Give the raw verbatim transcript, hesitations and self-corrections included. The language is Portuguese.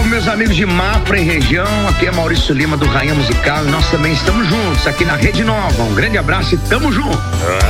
meus amigos de Mafra e região, aqui é Maurício Lima do Rainha Musical e nós também estamos juntos aqui na Rede Nova. Um grande abraço e tamo junto.